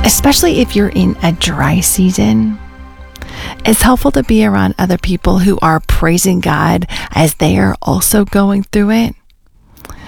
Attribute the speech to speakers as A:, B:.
A: especially if you're in a dry season. It's helpful to be around other people who are praising God as they are also going through it.